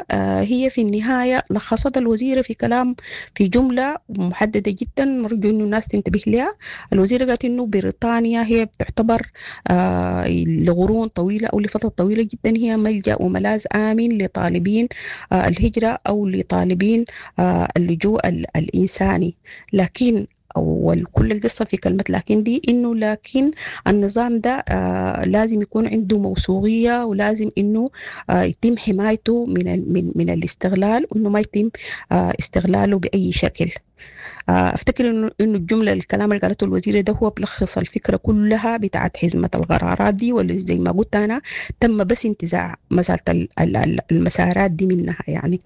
هي في النهاية لخصت الوزيرة في كلام في جملة محددة جدا، نرجو إنه الناس تنتبه لها. الوزيرة قالت إنه بريطانيا هي بتعتبر لقرون طويلة أو لفترة طويلة جدا هي ملجأ وملاذ آمن لطالبين الهجرة أو لطالبين اللجوء الإنساني. لكن وكل القصة في كلمة لكن دي إنه لكن النظام ده لازم يكون عنده موثوقية، ولازم إنه يتم حمايته من الاستغلال، وإنه ما يتم استغلاله بأي شكل. افتكر انه الجمله الكلام اللي قالته الوزيره ده هو بلخص الفكره كلها بتاعت حزمه القرارات دي، واللي زي ما قلت انا تم بس انتزاع مساله المسارات دي منها يعني.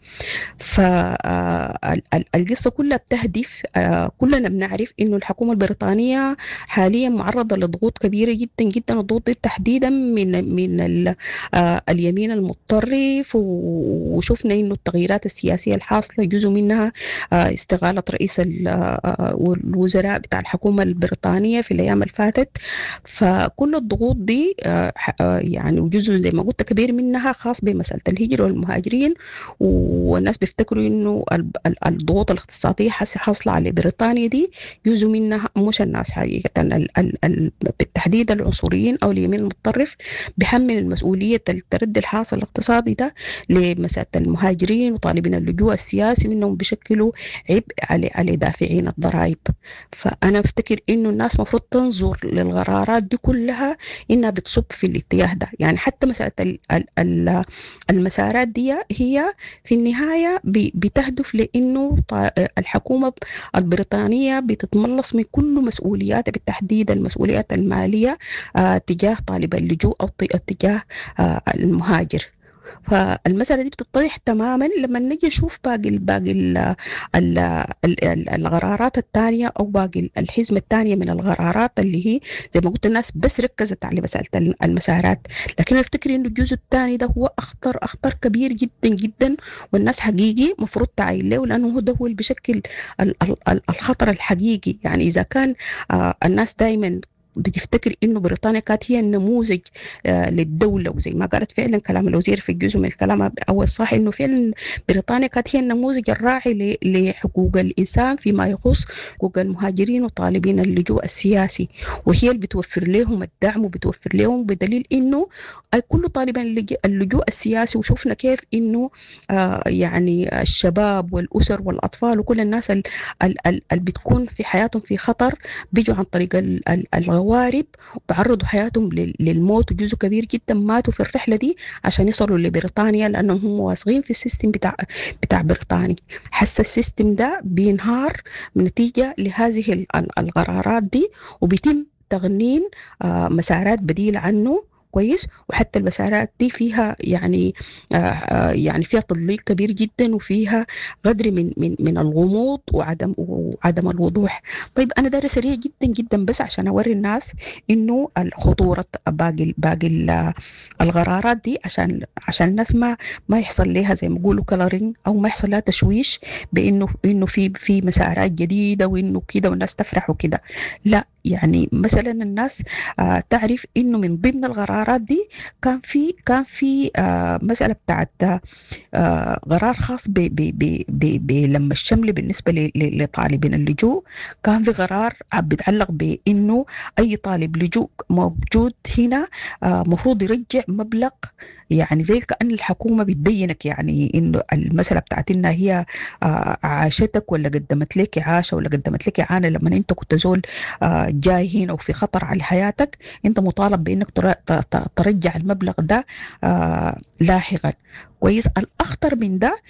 فالقصه كلها بتهدف، كلنا بنعرف انه الحكومه البريطانيه حاليا معرضه لضغوط كبيره جدا جدا، الضغوط دي تحديدا من اليمين المتطرف، وشفنا انه التغييرات السياسيه الحاصله جزء منها استقالة رئيس الوزراء بتاع الحكومة البريطانية في الأيام اللي فاتت. فكل الضغوط دي يعني وجزء زي ما قلت كبير منها خاص بمسألة الهجرة والمهاجرين، والناس بيفتكروا إنه الضغوط الاقتصادية حاصلة على بريطانيا دي جزء منها مش الناس حقيقة بالتحديد العنصريين أو اليمين المتطرف بيحمل المسؤولية التردي الحاصل الاقتصادي ده لمسألة المهاجرين وطالبين اللجوء السياسي، وإنهم بيشكلوا عبء على دافعين الضرائب. فأنا بفتكر إنه الناس مفروض تنظر للقرارات دي كلها إنها بتصب في الاتجاه ده. يعني حتى مسألة المسارات دي هي في النهاية بتهدف لإنه الحكومة البريطانية بتتملص من كل مسؤولياتها، بالتحديد المسؤوليات المالية تجاه طالب اللجوء أو تجاه المهاجر. فالمسألة دي بتتضح تماما لما نجي نشوف باقي القرارات الثانية أو باقي الحزمة الثانية من القرارات اللي هي زي ما قلت الناس بس ركزت على مسألة المسارات. لكن أفتكر إنه الجزء الثاني ده هو أخطر كبير جدا جدا، والناس حقيقي مفروض تعاين له، لأنه هو ده هو اللي بيشكل الخطر الحقيقي. يعني إذا كان الناس دايما بتفتكر انه بريطانيا كانت هي النموذج للدوله، وزي ما قالت فعلا كلام الوزير في الجزء من الكلام اول صح انه فعلا بريطانيا كانت هي النموذج الراعي لحقوق الانسان فيما يخص حقوق المهاجرين وطالبين اللجوء السياسي، وهي اللي بتوفر لهم الدعم وبتوفر لهم، بدليل انه كل طالبان اللجوء السياسي. وشوفنا كيف انه يعني الشباب والاسر والاطفال وكل الناس اللي بتكون في حياتهم في خطر بيجوا عن طريق الغوارب وبعرضوا حياتهم للموت، وجزء كبير جدا ماتوا في الرحلة دي عشان يصلوا لبريطانيا، لأنهم هم واثقين في السيستم بتاع بريطانيا. حس السيستم ده بينهار نتيجة لهذه القرارات دي، وبيتم تغنين مسارات بديلة عنه كويس. وحتى المسارات دي فيها يعني فيها تضليل كبير جدا، وفيها قدر من الغموض وعدم الوضوح. طيب انا دايره سريع جدا جدا بس عشان اوري الناس انه الخطوره باقي القرارات دي، عشان الناس ما يحصل لها زي ما بيقولوا كلارينج، او ما يحصل لها تشويش بانه في مسارات جديده وانه كده والناس تفرح وكده. لا، يعني مثلا الناس تعرف انه من ضمن القرارات دي كان في مسألة بتاعت قرار خاص بلما الشمل بالنسبة لطالبين اللجوء. كان في قرار بيتعلق بانه اي طالب لجوء موجود هنا مفروض يرجع مبلغ، يعني زي كأن الحكومة بتبينك، يعني انه المسألة بتاعت انها هي عاشتك ولا قدمت لك عاشة ولا قدمت لك إعانة لما انت كنت زول جاي هنا وفي خطر على حياتك، انت مطالب بانك ترجع المبلغ ده لاحقا. كويس. الاخطر من ده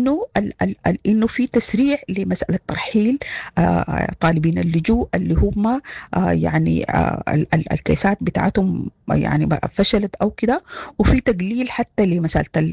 انه في تسريع لمساله ترحيل طالبين اللجوء اللي هم يعني الكيسات بتاعتهم يعني فشلت او كده، وفي تقليل حتى لمساله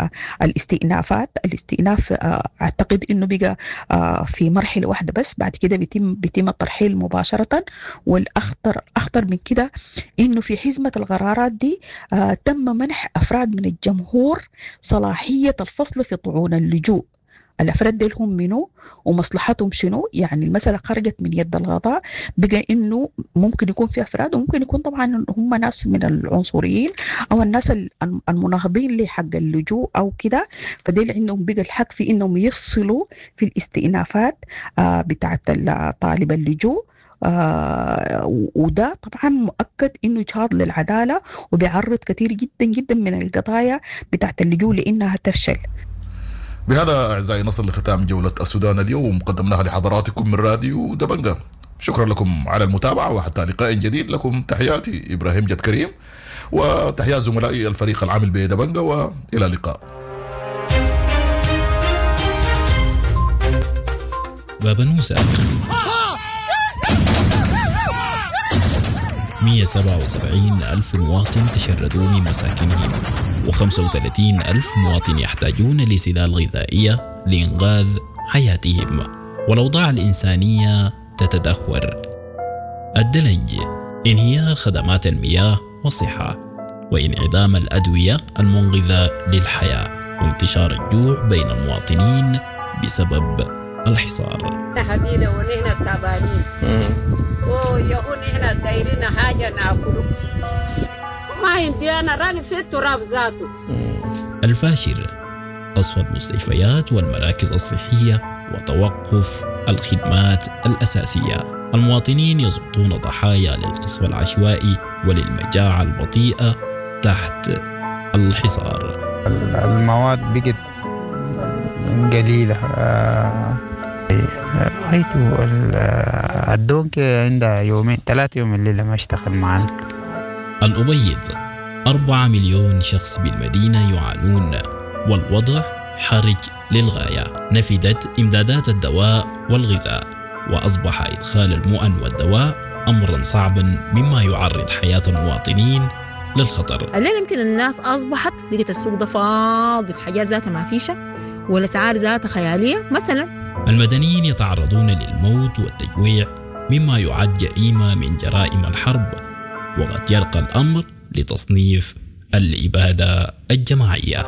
الاستئناف اعتقد انه بقى في مرحله واحده بس، بعد كده بيتم الترحيل مباشره. والاخطر من كده انه في حزمه القرارات دي تم منح افراد من الجمهور صلاحيه الفصل في طعون اللجوء الأفراد ديل هم منو ومصلحتهم شنو. يعني المسألة خرجت من يد القضاء، بقى إنه ممكن يكون في أفراد وممكن يكون طبعا هم ناس من العنصريين أو الناس المناهضين لحق اللجوء أو كده، فديل عندهم بقى الحق في إنهم يفصلوا في الاستئنافات بتاعت طالب اللجوء. وده طبعا مؤكد انه يشاط للعدالة وبيعرض كثير جدا جدا من القضايا بتاعت اللجوء لانها تفشل. بهذا أعزائي نصل لختام جولة السودان اليوم، قدمناها لحضراتكم من راديو دبنجة. شكرا لكم على المتابعة، وحتى لقاء جديد. لكم تحياتي إبراهيم جد كريم، وتحيات زملائي الفريق العامل بدبنجة، وإلى اللقاء. باب نوسة 177 ألف مواطن تشردوا من مساكنهم، و35 ألف مواطن يحتاجون لسلال غذائية لإنقاذ حياتهم، والأوضاع الإنسانية تتدهور. الدلنج، انهيار خدمات المياه والصحة، وانعدام الأدوية المنقذة للحياة، وانتشار الجوع بين المواطنين بسبب الحصار. هدينا ونحن التعبانين ويقول نحن دايرين حاجة ناكله ما يمدينا راني في التراب ذاته. الفاشر، قصف المستشفيات والمراكز الصحية وتوقف الخدمات الأساسية. المواطنين يسقطون ضحايا للقصف العشوائي وللمجاعة البطيئة تحت الحصار. المواد بقت قليلة. رأيته الدونك عندها يومين 3 يوم الليلة ما اشتغل معنا. الأبيض، 4 مليون شخص بالمدينة يعانون، والوضع حرج للغاية. نفدت إمدادات الدواء والغذاء، وأصبح إدخال المؤن والدواء أمرا صعبا مما يعرض حياة المواطنين للخطر. الليل يمكن الناس أصبحت لقيت السوق ده فاضي، الحاجات ذاتها ما فيشة والأسعار ذاتها خيالية. مثلا المدنيين يتعرضون للموت والتجويع مما يعد جريمة من جرائم الحرب، وقد يرقى الأمر لتصنيف الإبادة الجماعية.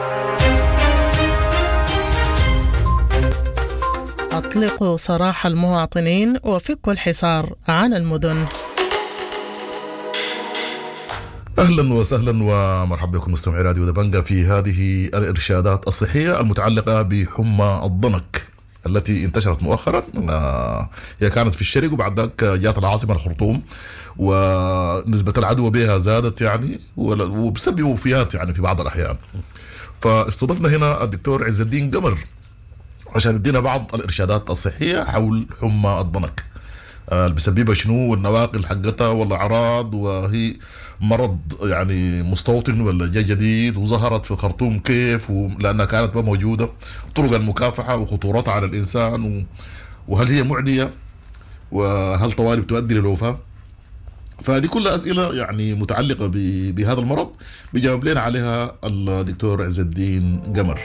أطلقوا سراح المواطنين وفكوا الحصار عن المدن. أهلا وسهلا ومرحبا بكم مستمعي راديو دبنجة في هذه الإرشادات الصحية المتعلقة بحمى الضنك التي انتشرت مؤخرا. هي كانت في الشرق، وبعد ذلك جاءت العاصمة الخرطوم، ونسبة العدوى بها زادت يعني، وبسبب وفيات يعني في بعض الأحيان. فاستضفنا هنا الدكتور عز الدين قمر عشان يدينا بعض الإرشادات الصحية حول حمى الضنك، بسببها شنو والنواقل حقتها والأعراض، وهي مرض يعني مستوطن ولا جاي جديد، وظهرت في الخرطوم كيف، لأنها كانت ما موجودة، طرق المكافحة وخطورتها على الإنسان، وهل هي معدية، وهل طوالي بتؤدي للوفاة. فهذه كلها أسئلة يعني متعلقة بهذا المرض بيجاوب لنا عليها الدكتور عز الدين قمر.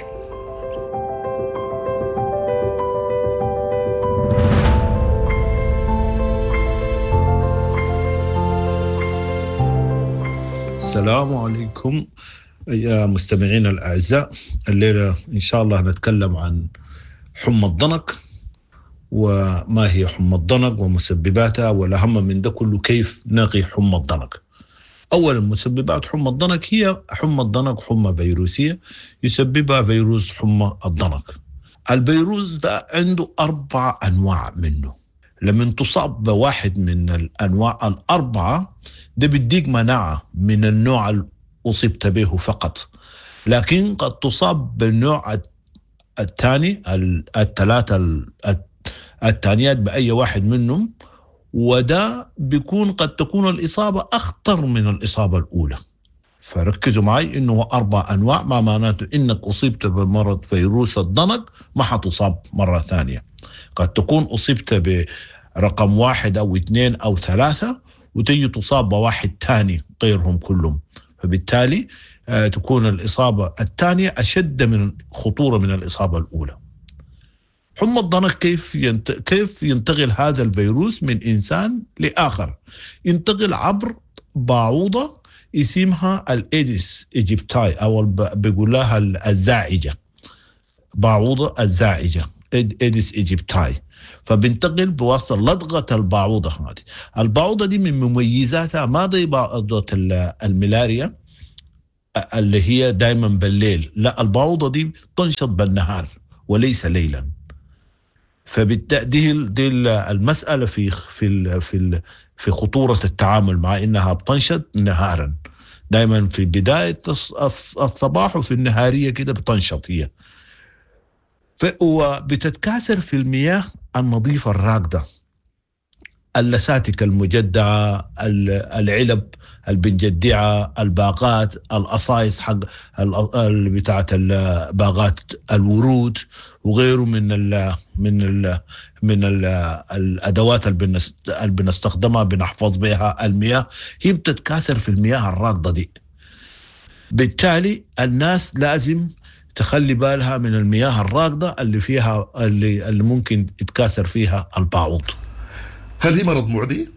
السلام عليكم يا مستمعين الأعزاء. الليلة إن شاء الله نتكلم عن حمى الضنك، وما هي حمى الضنك ومسبباتها، والأهم من ده كله كيف نقي حمى الضنك. أولا، مسببات حمى الضنك هي حمى الضنك حمى فيروسية يسببها فيروس حمى الضنك. الفيروس ده عنده 4 أنواع منه. لما تصاب بواحد من الأنواع ال4 ده بيديك مناعة من النوع اللي أصبت به فقط، لكن قد تصاب بالنوع الثاني، ال3 الثانيات بأي واحد منهم، وده بيكون قد تكون الإصابة أخطر من الإصابة الأولى. فركزوا معي إنه 4 أنواع، ما معناته إنك أصبت بمرض فيروس الضنك ما حتصاب مرة ثانية. قد تكون أصبت برقم 1 أو 2 أو 3، وتيجي تصاب بواحد تاني غيرهم كلهم، فبالتالي تكون الإصابة الثانية أشد من خطورة من الإصابة الأولى. حمى الضنك كيف ينتقل هذا الفيروس من إنسان لآخر؟ ينتقل عبر بعوضة اسمها الإيديس إيجيبتاي، أو بيقول لها الزائجة. البعوضة الزائجة إيديس إيجيبتاي، فبنتقل بواسطة لدغة البعوضة هذه. البعوضة دي من مميزاتها ما زي بعوضة الملاريا اللي هي دائما بالليل، لا، البعوضة دي تنشط بالنهار وليس ليلا. فبالتالي دي المسألة في خطورة التعامل مع إنها بتنشط نهارا، دائما في بداية الصباح وفي النهارية كده بتنشط هي. وبتتكاثر في المياه النظيفة الراكدة، اللساتك المجدعة، العلب البنجدعة، الباقات، الأصايص حق بتاعت باقات الورود وغيره من الأدوات اللي بنستخدمها بنحفظ بها المياه، هي بتتكاثر في المياه الراكدة دي. بالتالي الناس لازم تخلي بالها من المياه الراكدة اللي فيها اللي ممكن يتكاثر فيها البعوض. هل هي مرض معدي؟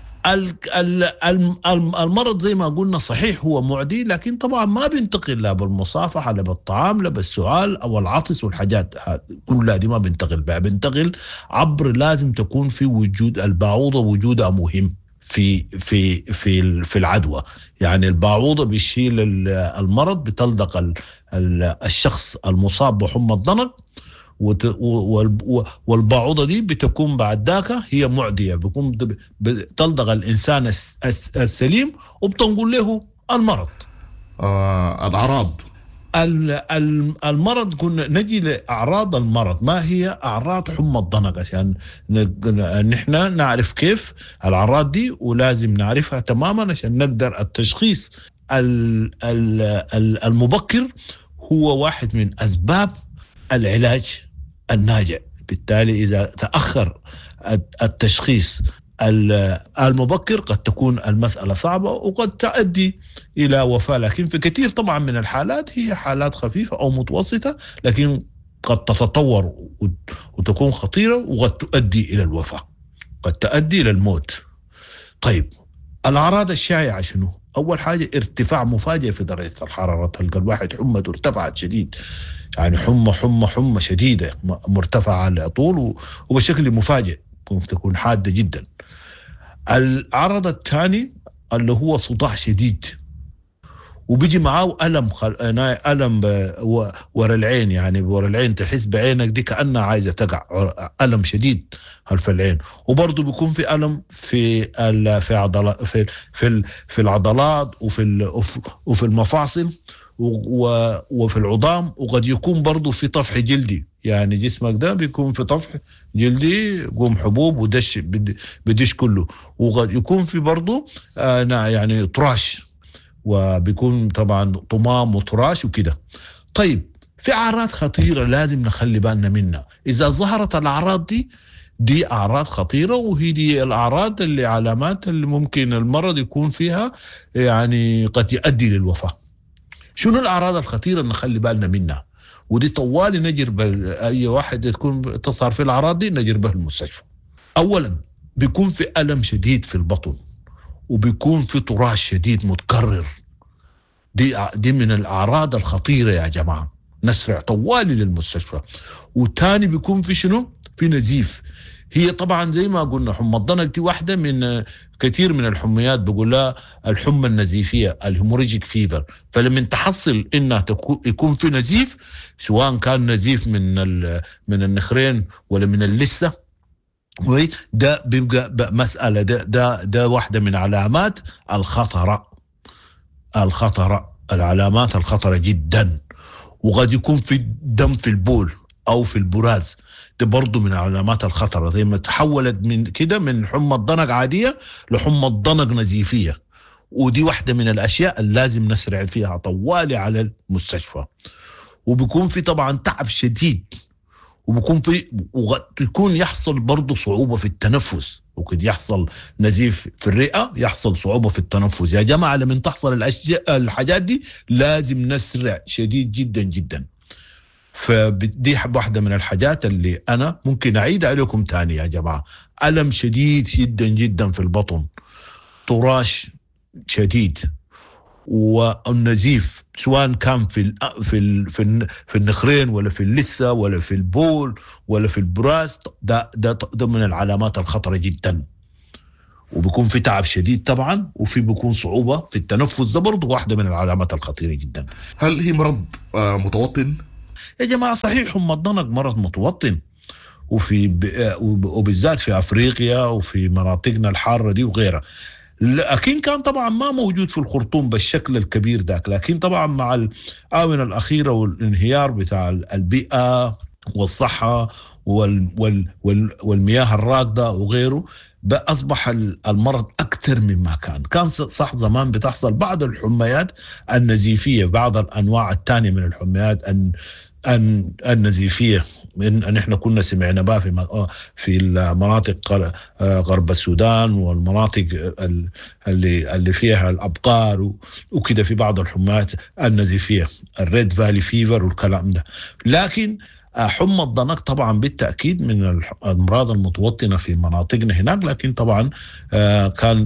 المرض زي ما قلنا صحيح هو معدي، لكن طبعا ما بينتقل لا بالمصافحة لا بالطعام لا بالسؤال أو العطس والحاجات كلها دي ما بينتقل بها، بينتقل عبر لازم تكون في وجود البعوضة، وجودها مهم في العدوى. يعني البعوضة بيشيل المرض، بتلدق الشخص المصاب بحمى الضنك، والبعوضة دي بتكون بعد ذاك هي معدية، بتكون تلدغ الإنسان السليم وبتنقل له المرض. الأعراض المرض كنا نجي لأعراض المرض. ما هي أعراض حمى الضنك عشان نحن نعرف كيف الأعراض دي، ولازم نعرفها تماما عشان نقدر التشخيص المبكر هو واحد من أسباب العلاج الناجع. بالتالي إذا تأخر التشخيص المبكر قد تكون المسألة صعبة وقد تؤدي إلى وفاة، لكن في كثير طبعا من الحالات هي حالات خفيفة أو متوسطة، لكن قد تتطور وتكون خطيرة وقد تؤدي إلى الوفاة، قد تؤدي إلى الموت. طيب الأعراض الشائعة شنو؟ أول حاجة ارتفاع مفاجئ في درجة الحرارة، تلقى الواحد حمته ارتفعت شديد، يعني حمى شديدة مرتفعة على طول وبشكل مفاجئ، ممكن تكون حادة جدا. العرض الثاني اللي هو صداع شديد وبيجي معاه ألم ورا العين، يعني ورا العين تحس بعينك دي كأنها عايزة تقع، ألم شديد خلف العين. وبرضه بيكون في ألم في العضلات وفي المفاصل وفي العظام، وقد يكون برضو في طفح جلدي، يعني جسمك ده بيكون في طفح جلدي، يقوم حبوب ودش بدش كله، وقد يكون في برضو يعني طراش، وبيكون طبعا طمام وطراش وكده. طيب في أعراض خطيرة لازم نخلي بالنا منها. إذا ظهرت الأعراض دي أعراض خطيرة، وهي دي الأعراض اللي علامات اللي ممكن المرض يكون فيها يعني قد يؤدي للوفاة. شنو الأعراض الخطيرة اللي نخلي بالنا منها؟ ودي طوالي نجرب أي واحد تكون تظهر في الأعراض دي نجربه المستشفى. أولا بيكون في ألم شديد في البطن، وبيكون في طراش شديد متكرر، دي من الأعراض الخطيرة يا جماعة، نسرع طوالي للمستشفى. وتاني بيكون في شنو؟ في نزيف. هي طبعا زي ما قلنا حمى الضنك دي واحدة من كثير من الحميات بقول لها الحمى النزيفية، الهيموريجيك فيفر. فلما تحصل انها يكون في نزيف، سواء كان نزيف من النخرين ولا من اللثة، ده بيبقى مسألة، ده واحدة من علامات الخطرة، العلامات الخطرة جدا. وقد يكون في دم في البول أو في البراز، ده برضو من علامات الخطرة، زي ما تحولت من كده من حمى الضنك عادية لحمى الضنك نزيفية. ودي واحدة من الأشياء اللي لازم نسرع فيها طوالي على المستشفى. وبيكون في طبعا تعب شديد، ويكون يحصل برضو صعوبة في التنفس، وقد يحصل نزيف في الرئة، يحصل صعوبة في التنفس. يا جماعة لما تحصل الحاجات دي لازم نسرع شديد جدا جدا. فدي واحدة من الحاجات اللي أنا ممكن أعيد عليكم تاني يا جماعة. ألم شديد جدا جدا في البطن، طراش شديد، والنزيف سواء كان في النخرين ولا في اللثة ولا في البول ولا في البراز، ده من العلامات الخطرة جدا، وبيكون في تعب شديد طبعا، وفي بيكون صعوبة في التنفس، ده برضه واحدة من العلامات الخطيرة جدا. هل هي مرض متوطن؟ يا جماعة صحيح حمى الضنك مرض متوطن، وبالذات في أفريقيا وفي مناطقنا الحارة دي وغيرها، لكن كان طبعا ما موجود في الخرطوم بالشكل الكبير ذاك، لكن طبعا مع الآونة الأخيرة والانهيار بتاع البيئة والصحة والمياه الراكدة وغيره، أصبح المرض أكثر مما كان صح زمان بتحصل بعض الحميات النزيفية، بعض الأنواع الثانية من الحميات النزيفية ان احنا كنا سمعنا بها في المناطق غرب السودان والمناطق اللي فيها الابقار وكده، في بعض الحميات النزيفيه الريد فالي فيفر والكلام ده. لكن حمى الضنك طبعا بالتاكيد من الامراض المتوطنه في مناطقنا هناك، لكن طبعا كان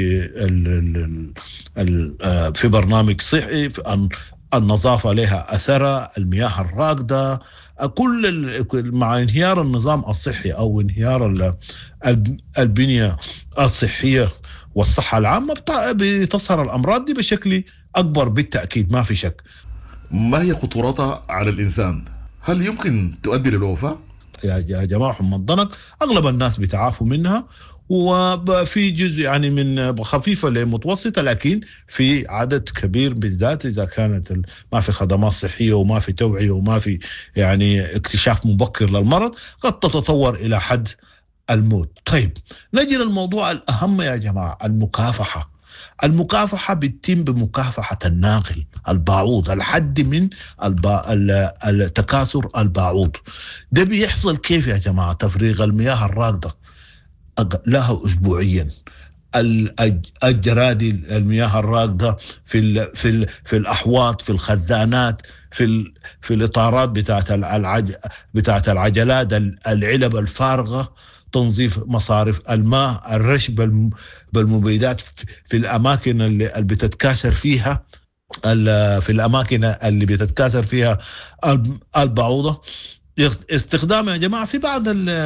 في برنامج صحي، النظافة لها أثرها، المياه الراكدة، مع انهيار النظام الصحي أو انهيار البنية الصحية والصحة العامة بتظهر الأمراض دي بشكل أكبر بالتأكيد، ما في شك. ما هي خطورتها على الإنسان؟ هل يمكن تؤدي للوفاة؟ يا جماعة حمى الضنك أغلب الناس بتعافوا منها، وفي جزء يعني من خفيفة لمتوسطة، لكن في عدد كبير بالذات إذا كانت ما في خدمات صحية وما في توعية وما في يعني اكتشاف مبكر للمرض، قد تتطور إلى حد الموت. طيب نجي للموضوع الأهم يا جماعة، المكافحة بتتم بمكافحة الناقل الباعوض، الحد من التكاثر الباعوض. ده بيحصل كيف يا جماعة؟ تفريغ المياه الراكدة لها أسبوعيا، الجرادي المياه الراكدة في الأحواض، في الخزانات، في الإطارات بتاعت العجلات، العلب الفارغة، تنظيف مصارف الماء، الرش بالمبيدات في الأماكن اللي بتتكاثر فيها، في الأماكن اللي بتتكاثر فيها البعوضة. استخدام يا جماعة في بعض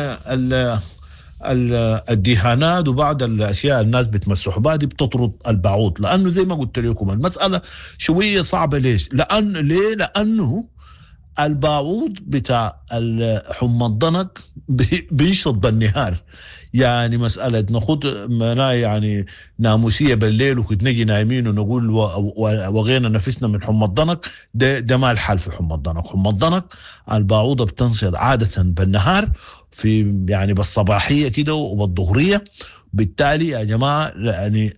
الدهانات وبعض الأشياء الناس بتمسحوا بها دي بتطرد البعوض، لأنه زي ما قلت لكم المسألة شوية صعبة. ليش؟ لأنه البعوض بتاع حمى الضنك بينشط بالنهار، يعني مسألة ناخد مناي يعني ناموسية بالليل وكنت نجي نايمين ونقول وغينا نفسنا من حمى الضنك، ده ما الحال في حمى الضنك. حمى الضنك البعوضة بتنشط عادة بالنهار، في يعني بالصباحية كده وبالظهرية. بالتالي يا جماعة يعني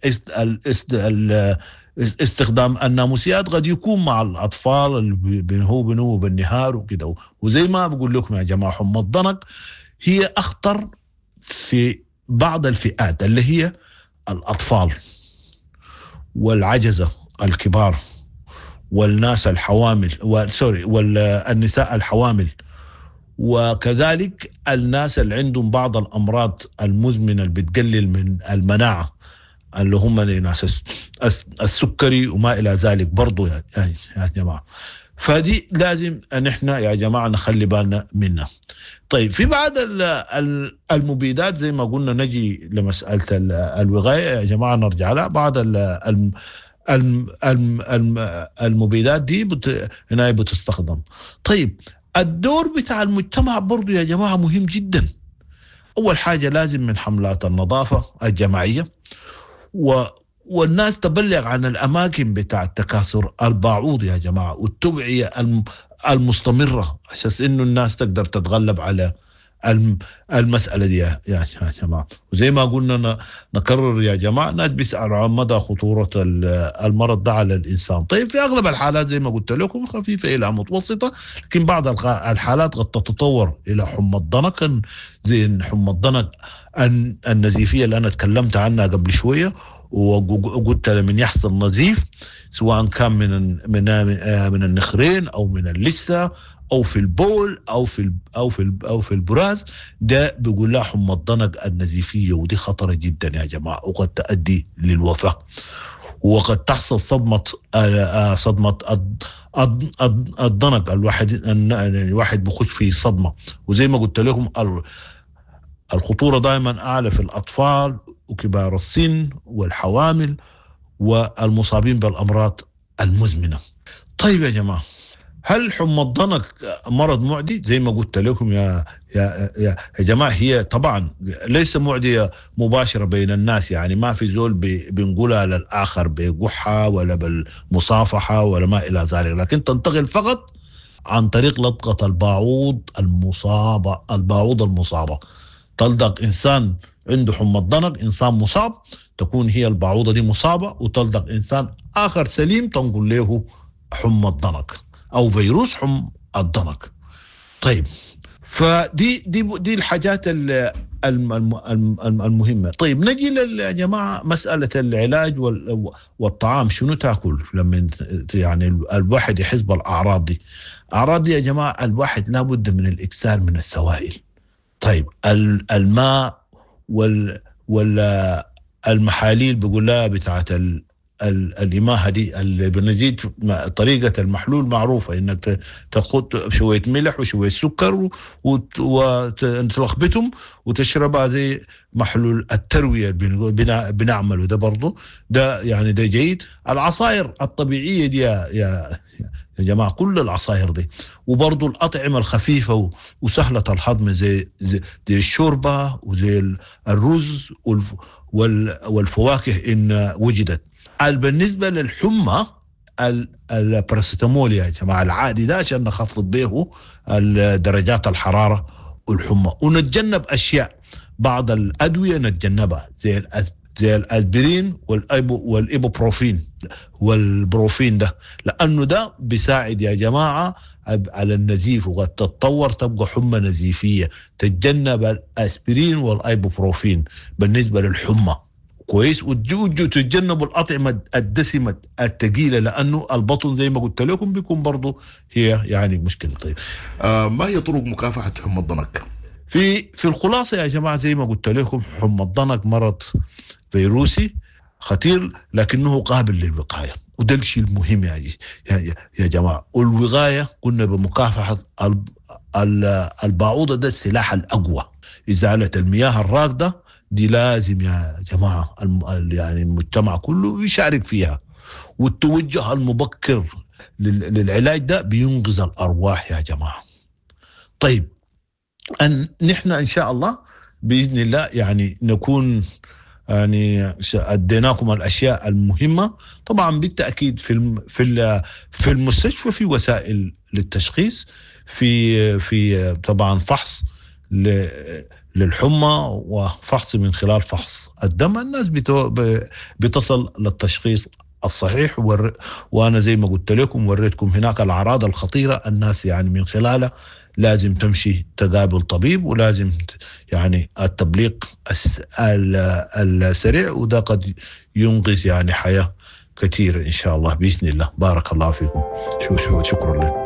استخدام الناموسيات قد يكون مع الأطفال اللي بينهوا بالنهار وكده. وزي ما بقول لكم يا جماعة حمى الضنك هي أخطر في بعض الفئات اللي هي الأطفال والعجزة الكبار والناس الحوامل والنساء الحوامل، وكذلك الناس اللي عندهم بعض الأمراض المزمنة اللي بتقلل من المناعة، اللي هم ناس السكري وما إلى ذلك برضو يا جماعة. فدي لازم أن احنا يا جماعة نخلي بالنا منها. طيب في بعض المبيدات زي ما قلنا، نجي لمسألة الوقاية يا جماعة نرجع لها. بعض المبيدات دي هنا بتستخدم. طيب الدور بتاع المجتمع برضو يا جماعة مهم جدا. أول حاجة لازم من حملات النظافة الجماعية، والناس تبلغ عن الأماكن بتاع تكاثر الباعوض يا جماعة، والتوعية المستمرة عشان إنه الناس تقدر تتغلب على المسألة دي يا جماعة. وزي ما قلنا نكرر يا جماعة، الناس بيسألوا عن مدى خطورة المرض ده على الإنسان. طيب في أغلب الحالات زي ما قلت لكم خفيفة إلى متوسطة، لكن بعض الحالات قد تتطور إلى حمى الضنك، زي حمى الضنك النزيفية اللي أنا تكلمت عنها قبل شوية، وقلت من يحصل نزيف سواء كان من النخرين أو من اللثة أو في البول أو في البراز، ده بيقول لها حمى الضنك النزيفية، ودي خطرة جدا يا جماعة وقد تؤدي للوفاة. وقد تحصل صدمة الضنك. الواحد بخش في صدمة، وزي ما قلت لكم الخطورة دائما أعلى في الأطفال وكبار السن والحوامل والمصابين بالأمراض المزمنة. طيب يا جماعة، هل حمى الضنك مرض معدي؟ زي ما قلت لكم يا جماعة، هي طبعا ليس معدية مباشرة بين الناس، يعني ما في زول بنقولها للآخر بقحة ولا بالمصافحة ولا ما إلى ذلك، لكن تنتقل فقط عن طريق لطقة الباعوض المصابة. تلدق إنسان عنده حمى الضنك، إنسان مصاب، تكون هي الباعوضة دي مصابة، وتلدق إنسان آخر سليم تنقل له حمى الضنك أو فيروس حمى الضنك. طيب، فدي الحاجات المهمة. طيب، نجي يا جماعة مسألة العلاج والطعام. شنو تأكل لما يعني الواحد يحس بالأعراض دي؟ أعراض دي يا جماعة الواحد لابد من الإكثار من السوائل. طيب، الماء والمحاليل بيقول لها بتاعت الإماهة دي اللي بنزيد طريقة المحلول معروفة، إنك تاخد شوية ملح وشوية سكر وتلخبطهم وتشربها زي محلول التروية بنعمله ده برضو، ده يعني ده جيد. العصائر الطبيعية دي يا جماعة، كل العصائر دي، وبرضو الأطعمة الخفيفة وسهلة الهضم زي الشوربة وزي الرز والفواكه إن وجدت. بالنسبة للحمى الباراسيتامول يا جماعة العادي ده عشان نخفض به درجات الحرارة والحمى، ونتجنب أشياء، بعض الأدوية نتجنبها زي الأسبرين والإيبوبروفين والبروفين ده، لأنه ده بيساعد يا جماعة على النزيف، وقد تتطور تبقى حمى نزيفية. تتجنب الأسبرين والإيبوبروفين بالنسبة للحمى كويس، وتتجنبوا الأطعمة الدسمة الثقيلة، لأنه البطن زي ما قلت لكم بيكون برضو هي يعني مشكلة. طيب، ما هي طرق مكافحة حمى الضنك؟ في الخلاصة يا جماعة زي ما قلت لكم، حمى الضنك مرض فيروسي خطير لكنه قابل للوقاية، وده الشيء المهم يا جماعة. والوقاية قلنا بمكافحة الباعوضة، ده السلاح الأقوى. إزالة المياه الراكدة دي لازم يا جماعة يعني المجتمع كله يشارك فيها، والتوجه المبكر للعلاج ده بينقذ الأرواح يا جماعة. طيب، نحن إن شاء الله بإذن الله يعني نكون يعني أديناكم الأشياء المهمة. طبعا بالتأكيد في المستشفى في وسائل للتشخيص، في طبعا فحص للحمى وفحص من خلال فحص الدم. الناس بتصل للتشخيص الصحيح، وأنا زي ما قلت لكم وريتكم هناك الأعراض الخطيرة الناس يعني من خلالها لازم تمشي تقابل طبيب، ولازم يعني التبليغ السريع، وده قد ينقذ يعني حياة كثيرة إن شاء الله بإذن الله. بارك الله فيكم. شكرا لك.